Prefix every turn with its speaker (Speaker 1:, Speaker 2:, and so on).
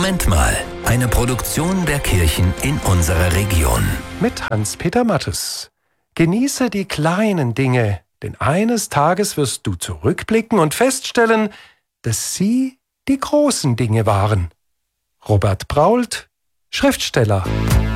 Speaker 1: Moment mal, eine Produktion der Kirchen in unserer Region.
Speaker 2: Mit Hans-Peter Mattes. Genieße die kleinen Dinge, denn eines Tages wirst du zurückblicken und feststellen, dass sie die großen Dinge waren. Robert Brault, Schriftsteller.